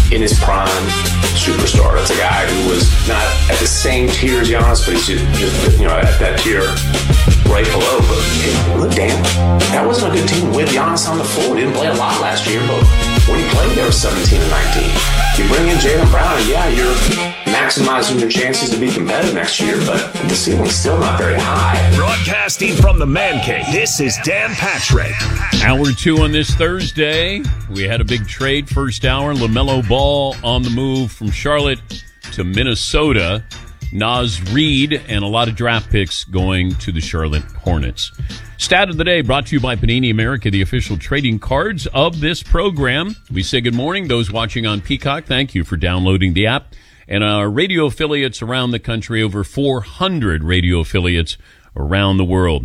in his prime superstar. That's a guy who was not at the same tier as Giannis, but he's just at that tier right below. But hey, look, Dan, that wasn't a good team with Giannis on the floor. He didn't play a lot last year, but when he played, they were 17 and 19. You bring in Jaylen Brown, and yeah, you're maximizing your chances to be competitive next year, but the ceiling's still not very high. Broadcasting from the Man Cave, this is Dan Patrick. Hour 2 on this Thursday. We had a big trade first hour. LaMelo Ball on the move from Charlotte to Minnesota. Naz Reid and a lot of draft picks going to the Charlotte Hornets. Stat of the day brought to you by Panini America, the official trading cards of this program. We say good morning. Those watching on Peacock, thank you for downloading the app. And our radio affiliates around the country, over 400 radio affiliates around the world.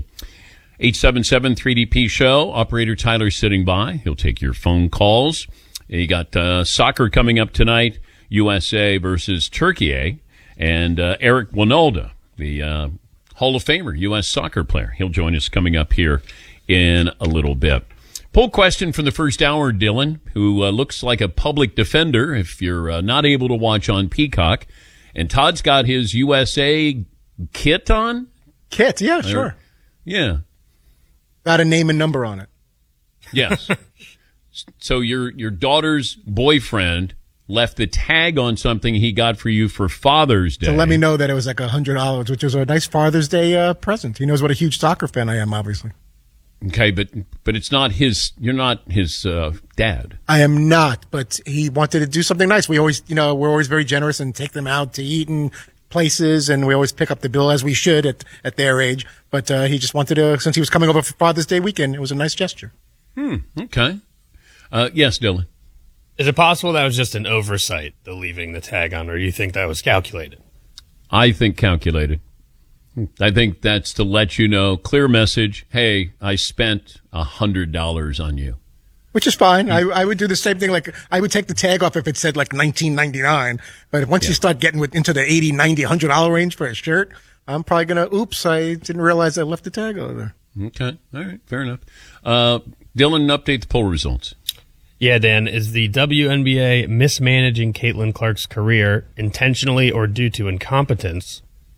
877-3DP Show. Operator Tyler sitting by. He'll take your phone calls. You got soccer coming up tonight, USA versus Turkey. And Eric Wynalda, the Hall of Famer, U.S. soccer player. He'll join us coming up here in a little bit. Poll question from the first hour, Dylan, who looks like a public defender if you're not able to watch on Peacock. And Todd's got his USA kit on? Kit, yeah, sure. Yeah. Got a name and number on it. Yes. So your daughter's boyfriend left the tag on something he got for you for Father's Day. To let me know that it was like $100, which was a nice Father's Day present. He knows what a huge soccer fan I am, obviously. Okay, but it's not his. You're not his dad. I am not, but he wanted to do something nice. We always, we're always very generous and take them out to eat in places, and we always pick up the bill as we should at their age. But he just wanted to, since he was coming over for Father's Day weekend, it was a nice gesture. Okay. Yes, Dylan. Is it possible that was just an oversight, the leaving the tag on, or do you think that was calculated? I think calculated. I think that's to let you know, clear message, hey, I spent $100 on you. Which is fine. I would do the same thing. Like, I would take the tag off if it said like $19.99. But once you start getting into the $80, $90, $100 range for a shirt, I'm probably going to, oops, I didn't realize I left the tag over there. Okay. All right. Fair enough. Dylan, update the poll results. Yeah, Dan, is the WNBA mismanaging Caitlin Clark's career intentionally or due to incompetence?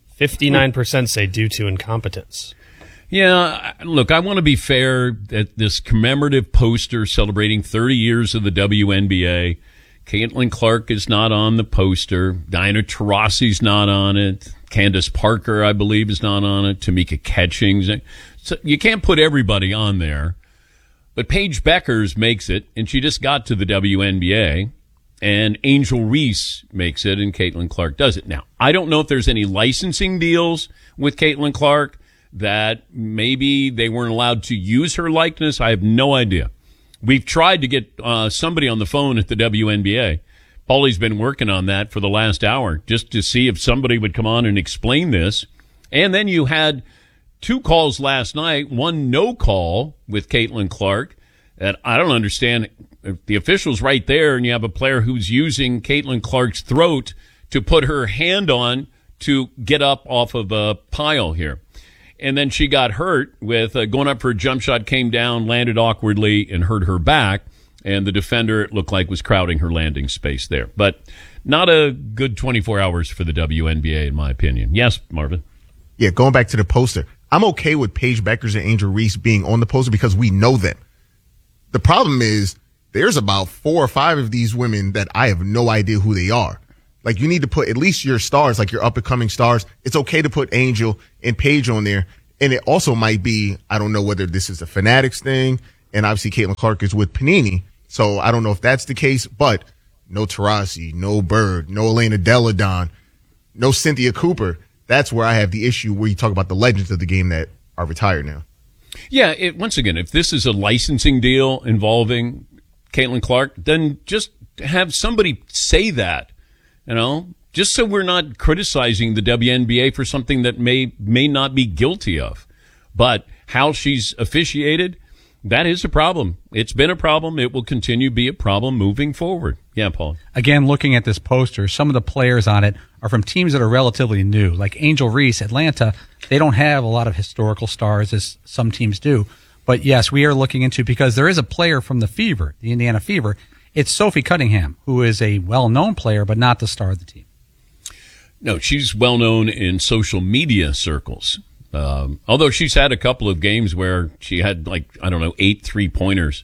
59% say due to incompetence. Yeah, look, I want to be fair that this commemorative poster celebrating 30 years of the WNBA, Caitlin Clark is not on the poster. Diana Taurasi's not on it. Candace Parker, I believe, is not on it. Tamika Catchings. So you can't put everybody on there. But Paige Beckers makes it, and she just got to the WNBA, and Angel Reese makes it, and Caitlin Clark does it. Now, I don't know if there's any licensing deals with Caitlin Clark that maybe they weren't allowed to use her likeness. I have no idea. We've tried to get somebody on the phone at the WNBA. Paulie's been working on that for the last hour just to see if somebody would come on and explain this. And then you had 2 calls last night, 1 no call with Caitlin Clark that I don't understand. If the official's right there and you have a player who's using Caitlin Clark's throat to put her hand on to get up off of a pile here. And then she got hurt with going up for a jump shot, came down, landed awkwardly, and hurt her back. And the defender, it looked like, was crowding her landing space there. But not a good 24 hours for the WNBA, in my opinion. Yes, Marvin? Yeah, going back to the poster. I'm okay with Paige Beckers and Angel Reese being on the poster because we know them. The problem is there's about 4 or 5 of these women that I have no idea who they are. Like, you need to put at least your stars, like your up-and-coming stars. It's okay to put Angel and Paige on there. And it also might be, I don't know whether this is a Fanatics thing, and obviously Caitlin Clark is with Panini, so I don't know if that's the case, but no Taurasi, no Bird, no Elena Delle Donne, no Cynthia Cooper. That's where I have the issue where you talk about the legends of the game that are retired now. Yeah, once again, if this is a licensing deal involving Caitlin Clark, then just have somebody say that, just so we're not criticizing the WNBA for something that may not be guilty of. But how she's officiated, that is a problem. It's been a problem. It will continue to be a problem moving forward. Yeah, Paul. Again, looking at this poster, some of the players on it are from teams that are relatively new. Like Angel Reese, Atlanta, they don't have a lot of historical stars as some teams do. But yes, we are looking into, because there is a player from the Fever, the Indiana Fever, It's Sophie Cunningham, who is a well-known player, but not the star of the team. No, she's well known in social media circles. Although she's had a couple of games where she had 8 3-pointers.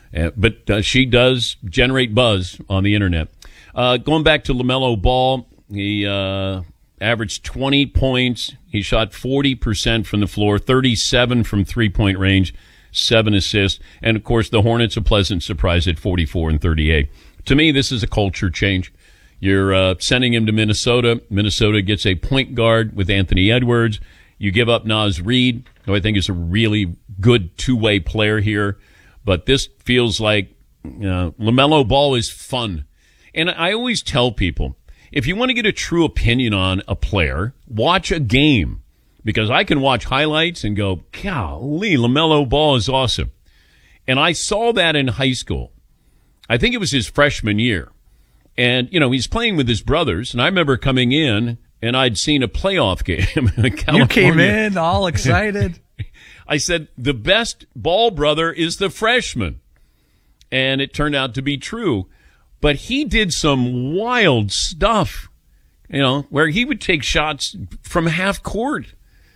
But she does generate buzz on the internet. Going back to LaMelo Ball, he averaged 20 points. He shot 40% from the floor, 37 from three-point range, 7 assists. And, of course, the Hornets a pleasant surprise at 44 and 38. To me, this is a culture change. You're sending him to Minnesota. Minnesota gets a point guard with Anthony Edwards. You give up Naz Reid, who I think is a really good two-way player here. But this feels like LaMelo Ball is fun. And I always tell people, if you want to get a true opinion on a player, watch a game. Because I can watch highlights and go, golly, LaMelo Ball is awesome. And I saw that in high school. I think it was his freshman year. And, he's playing with his brothers. And I remember coming in, and I'd seen a playoff game in California. You came in all excited. I said, the best Ball brother is the freshman. And it turned out to be true. But he did some wild stuff, where he would take shots from half court.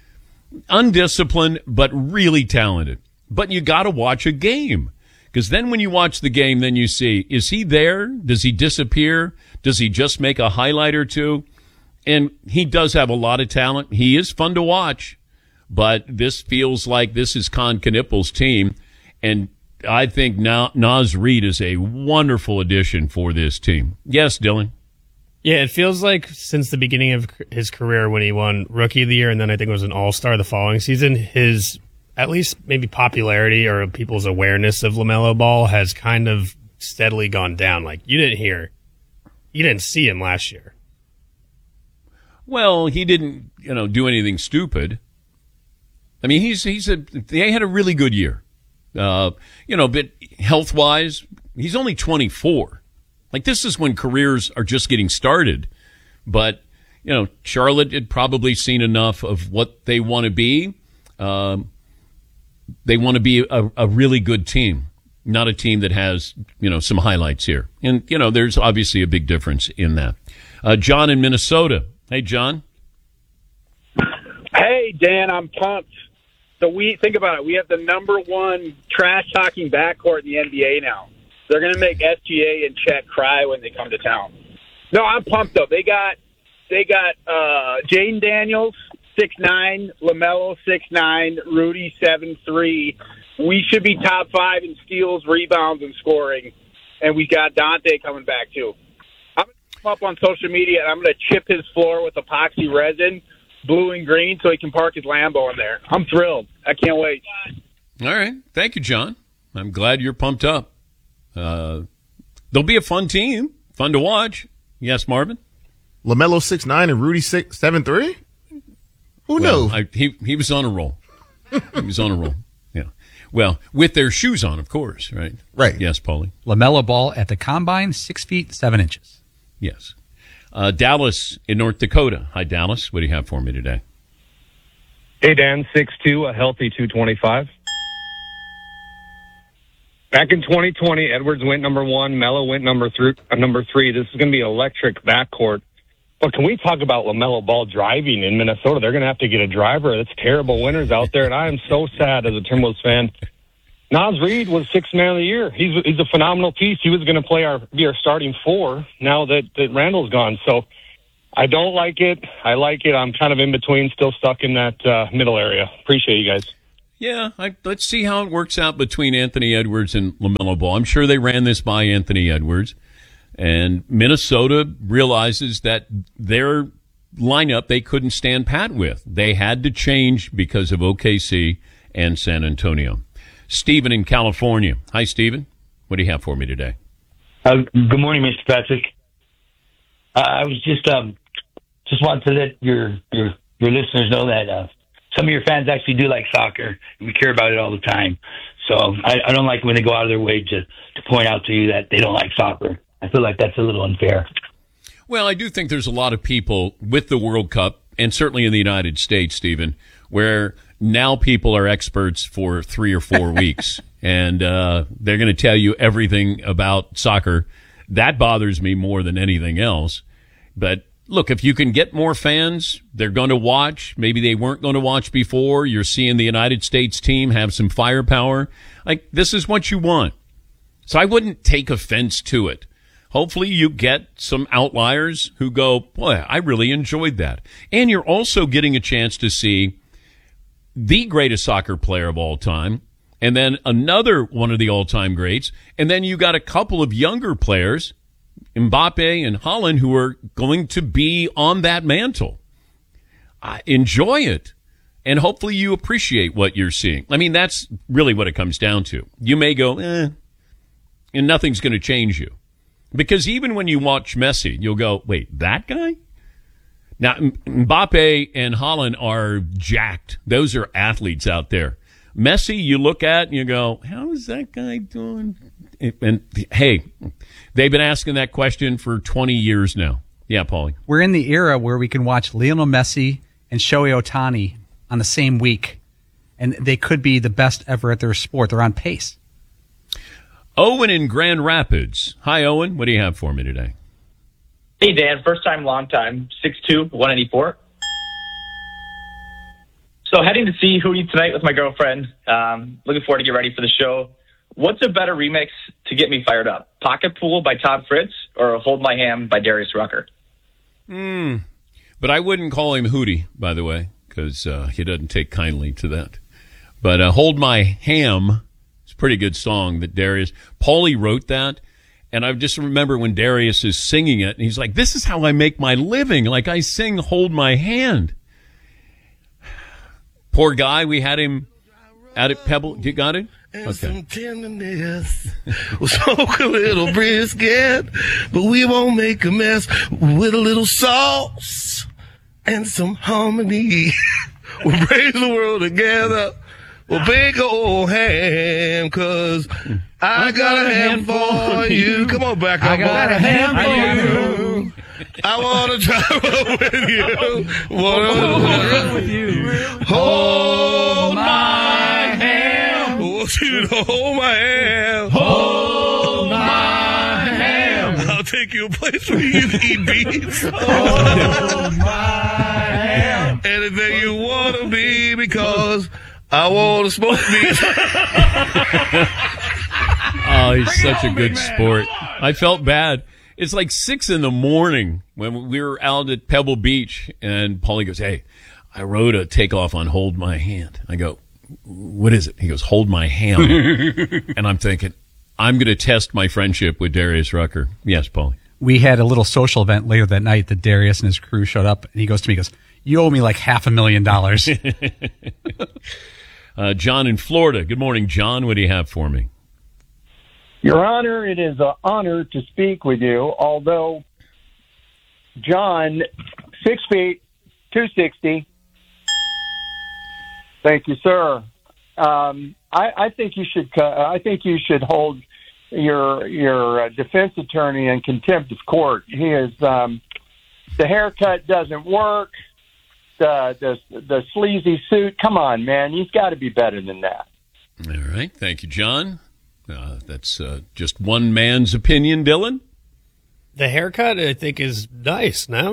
Undisciplined, but really talented. But you got to watch a game. Because then when you watch the game, then you see, is he there? Does he disappear? Does he just make a highlight or two? And he does have a lot of talent. He is fun to watch. But this feels like this is Con Knippel's team. And I think Naz Reid is a wonderful addition for this team. Yes, Dylan? Yeah, it feels like since the beginning of his career when he won Rookie of the Year and then I think it was an All-Star the following season, his at least maybe popularity or people's awareness of LaMelo Ball has kind of steadily gone down. Like, you didn't see him last year. Well, he didn't, do anything stupid. I mean, they had a really good year. But health-wise, he's only 24. Like, this is when careers are just getting started. But, Charlotte had probably seen enough of what they want to be. They want to be a really good team, not a team that has, some highlights here. And, there's obviously a big difference in that. John in Minnesota. Hey, John. Hey, Dan, I'm pumped. So think about it. We have the number one trash-talking backcourt in the NBA now. They're going to make SGA and Chet cry when they come to town. No, I'm pumped, though. They got Jaden Daniels, 6'9", LaMelo, 6'9", Rudy, 7'3". We should be top 5 in steals, rebounds, and scoring. And we got Dante coming back, too. I'm going to come up on social media, and I'm going to chip his floor with epoxy resin, blue and green, so he can park his Lambo in there. I'm thrilled. I can't wait. All right. Thank you, John. I'm glad you're pumped up. They'll be a fun team, fun to watch. Yes, Marvin? LaMelo 6'9" and Rudy 7'3"? Who knows? He was on a roll. He was on a roll. Yeah. Well, with their shoes on, of course, right? Right. Yes, Paulie. LaMelo Ball at the Combine, 6 feet, 7 inches. Yes. Dallas in North Dakota. Hi, Dallas. What do you have for me today? Hey, Dan, 6'2", a healthy 225. Back in 2020, Edwards went number 1, Melo went number 3. This is going to be electric backcourt. But can we talk about LaMelo Ball driving in Minnesota? They're going to have to get a driver. That's terrible winters out there, and I am so sad as a Timberwolves fan. Naz Reid was Sixth Man of the Year. He's a phenomenal piece. He was going to be our starting 4 now that Randall's gone. So I don't like it. I like it. I'm kind of in between, still stuck in that middle area. Appreciate you guys. Yeah, let's see how it works out between Anthony Edwards and LaMelo Ball. I'm sure they ran this by Anthony Edwards. And Minnesota realizes that their lineup they couldn't stand pat with. They had to change because of OKC and San Antonio. Stephen in California. Hi, Stephen. What do you have for me today? Good morning, Mr. Patrick. I was just wanted to let your listeners know that some of your fans actually do like soccer, and we care about it all the time. So I don't like when they go out of their way to point out to you that they don't like soccer. I feel like that's a little unfair. Well, I do think there's a lot of people with the World Cup, and certainly in the United States, Stephen, where now people are experts for 3 or 4 weeks. and they're going to tell you everything about soccer. That bothers me more than anything else. But look, if you can get more fans, they're going to watch. Maybe they weren't going to watch before. You're seeing the United States team have some firepower. Like, this is what you want. So I wouldn't take offense to it. Hopefully you get some outliers who go, boy, I really enjoyed that. And you're also getting a chance to see the greatest soccer player of all time, and then another one of the all-time greats, and then you got a couple of younger players, Mbappe and Haaland, who are going to be on that mantle. Enjoy it, and hopefully you appreciate what you're seeing. I mean, that's really what it comes down to. You may go, and nothing's going to change you. Because even when you watch Messi, you'll go, wait, that guy? Now, Mbappe and Haaland are jacked. Those are athletes out there. Messi, you look at and you go, how is that guy doing? And hey, they've been asking that question for 20 years now. Yeah, Paulie. We're in the era where we can watch Lionel Messi and Shohei Ohtani on the same week, and they could be the best ever at their sport. They're on pace. Owen in Grand Rapids. Hi, Owen. What do you have for me today? Hey, Dan. First time, long time. 6'2", 184. So heading to see Hootie tonight with my girlfriend. Looking forward to get ready for the show. What's a better remix to get me fired up? Pocket Pool by Tom Fritz or Hold My Hand by Darius Rucker? But I wouldn't call him Hootie, by the way, because he doesn't take kindly to that. But Hold My Ham, it's a pretty good song that Darius, Paulie wrote that. And I just remember when Darius is singing it, and he's like, this is how I make my living. Like, I sing Hold My Hand. Poor guy, we had him out at Pebble. You got it? And some tenderness. We'll smoke a little brisket, but we won't make a mess with a little sauce and some harmony. We'll bring the world together. We'll bake a old ham, 'cause I got a ham for you. Come on back up. I got a ham for you. I want to travel with you. Want with you. Hold my hand. I want you to hold my hand. Hold my hand. I'll take you a place where you can eat beans. Hold my hand. Anything you want to be, because I want to smoke beans. Oh, he's such a good sport. I felt bad. It's like 6 a.m. when we were out at Pebble Beach, and Paulie goes, hey, I wrote a takeoff on Hold My Hand. I go, what is it? He goes, Hold My Ham. And I'm thinking, I'm going to test my friendship with Darius Rucker. Yes, Paulie. We had a little social event later that night that Darius and his crew showed up, and he goes to me, he goes, you owe me like $500,000. John in Florida. Good morning, John. What do you have for me? Your Honor, it is an honor to speak with you, although John, 6 feet, 260. Thank you, sir. I think you should. I think you should hold your defense attorney in contempt of court. He is the haircut doesn't work. The sleazy suit. Come on, man. You've got to be better than that. All right. Thank you, John. That's just one man's opinion, Dylan. The haircut, I think, is nice now.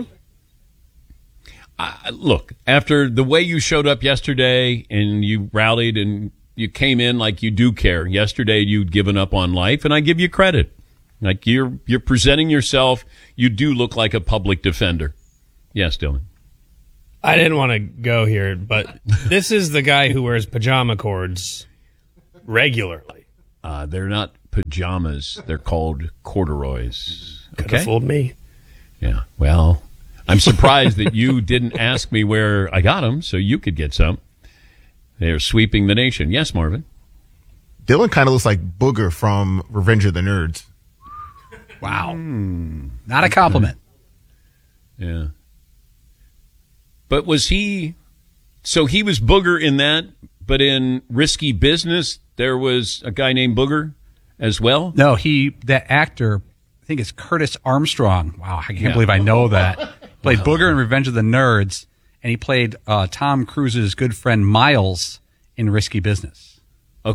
Look, after the way you showed up yesterday and you rallied and you came in like you do care. Yesterday you'd given up on life, and I give you credit. Like you're presenting yourself. You do look like a public defender. Yes, Dylan. I didn't want to go here, but this is the guy who wears pajama cords regularly. They're not pajamas. They're called corduroys. Could have fooled me. Yeah. Well, I'm surprised that you didn't ask me where I got them so you could get some. They're sweeping the nation. Yes, Marvin? Dylan kind of looks like Booger from Revenge of the Nerds. Wow. Not a compliment. Yeah. But was he... So he was Booger in that, but in Risky Business, there was a guy named Booger as well? No, the actor, I think it's Curtis Armstrong. Wow, I can't believe I know that. Played Booger in Revenge of the Nerds, and he played Tom Cruise's good friend Miles in Risky Business. Okay.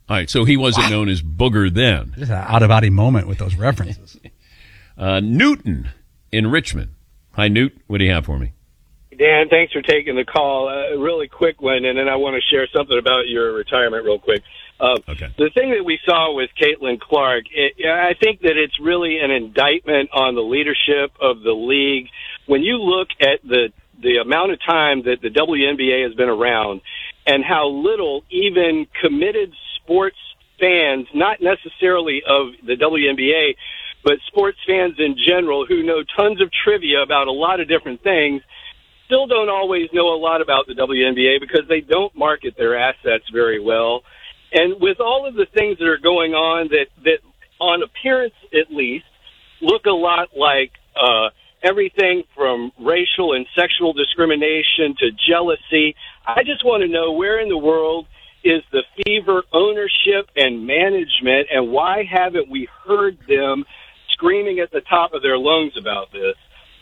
All right, so he wasn't known as Booger then. Just an out-of-body moment with those references. Newton in Richmond. Hi, Newt. What do you have for me? Dan, thanks for taking the call. A really quick one, and then I want to share something about your retirement real quick. Okay. The thing that we saw with Caitlin Clark, I think that it's really an indictment on the leadership of the league. When you look at the amount of time that the WNBA has been around and how little even committed sports fans, not necessarily of the WNBA, but sports fans in general who know tons of trivia about a lot of different things, still don't always know a lot about the WNBA because they don't market their assets very well. And with all of the things that are going on that on appearance at least, look a lot like everything from racial and sexual discrimination to jealousy, I just want to know where in the world is the Fever ownership and management, and why haven't we heard them screaming at the top of their lungs about this?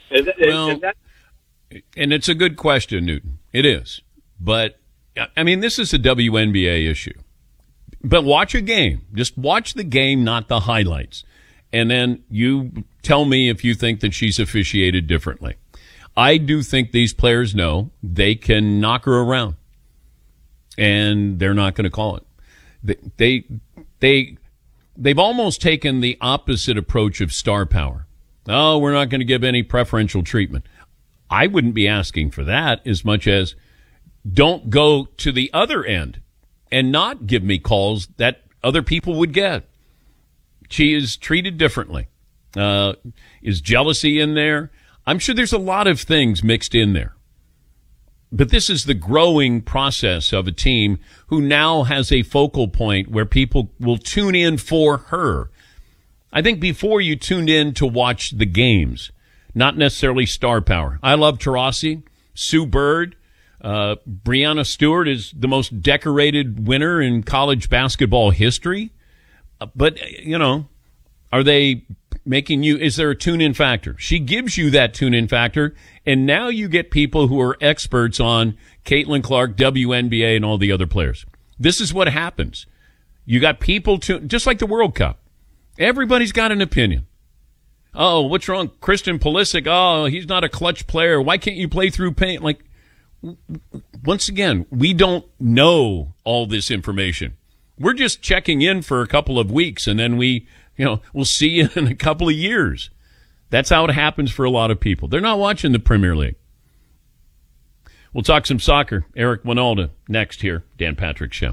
And it's a good question, Newton. It is. But, I mean, this is a WNBA issue. But watch a game. Just watch the game, not the highlights. And then you tell me if you think that she's officiated differently. I do think these players know they can knock her around. And they're not going to call it. They've almost taken the opposite approach of star power. Oh, we're not going to give any preferential treatment. I wouldn't be asking for that as much as don't go to the other end and not give me calls that other people would get. She is treated differently. Is jealousy in there? I'm sure there's a lot of things mixed in there. But this is the growing process of a team who now has a focal point where people will tune in for her. I think before you tuned in to watch the games, not necessarily star power. I love Taurasi, Sue Bird. Breanna Stewart is the most decorated winner in college basketball history. But, you know, are they making you, is there a tune-in factor? She gives you that tune-in factor, and now you get people who are experts on Caitlin Clark, WNBA, and all the other players. This is what happens. You got people just like the World Cup. Everybody's got an opinion. Oh, what's wrong? Christian Pulisic, oh, he's not a clutch player. Why can't you play through pain? Like, once again, we don't know all this information. We're just checking in for a couple of weeks, and then we'll see you in a couple of years. That's how it happens for a lot of people. They're not watching the Premier League. We'll talk some soccer. Eric Winalda next here, Dan Patrick Show.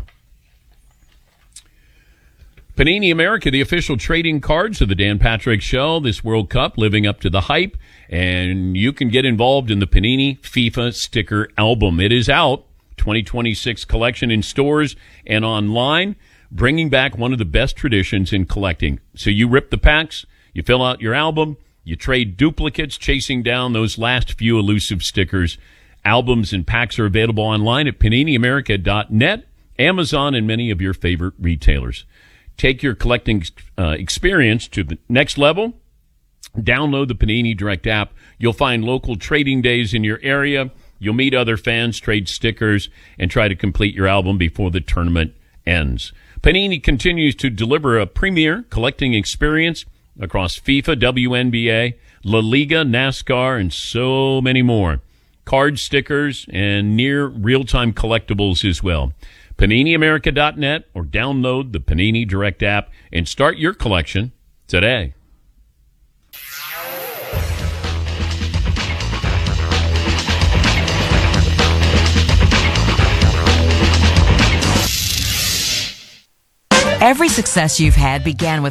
Panini America, the official trading cards of the Dan Patrick Show, this World Cup, living up to the hype. And you can get involved in the Panini FIFA sticker album. It is out, 2026 collection in stores and online, bringing back one of the best traditions in collecting. So you rip the packs, you fill out your album, you trade duplicates, chasing down those last few elusive stickers. Albums and packs are available online at PaniniAmerica.net, Amazon, and many of your favorite retailers. Take your collecting experience to the next level. Download the Panini Direct app. You'll find local trading days in your area. You'll meet other fans, trade stickers, and try to complete your album before the tournament ends. Panini continues to deliver a premier collecting experience across FIFA, WNBA, La Liga, NASCAR, and so many more. Card stickers and near real-time collectibles as well. PaniniAmerica.net or download the Panini Direct app and start your collection today. Every success you've had began with